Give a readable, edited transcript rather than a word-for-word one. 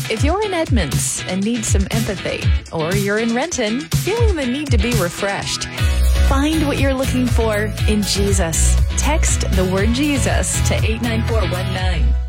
If you're in Edmonds and need some empathy, or you're in Renton feeling the need to be refreshed, find what you're looking for in Jesus. Text the word Jesus to 89419.